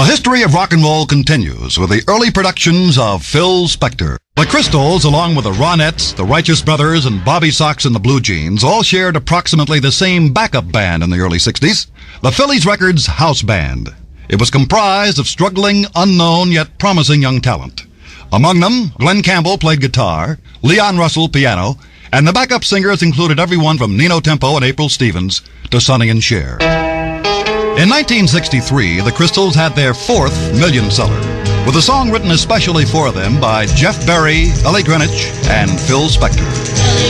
The history of rock and roll continues with the early productions of Phil Spector. The Crystals, along with the Ronettes, the Righteous Brothers, and Bobby Sox and the Blue Jeans, all shared approximately the same backup band in the early 60s, the Phillies Records House Band. It was comprised of struggling, unknown, yet promising young talent. Among them, Glenn Campbell played guitar, Leon Russell piano, and the backup singers included everyone from Nino Tempo and April Stevens to Sonny and Cher. In 1963, the Crystals had their fourth million seller, with a song written especially for them by Jeff Berry, Ellie Greenwich, and Phil Spector.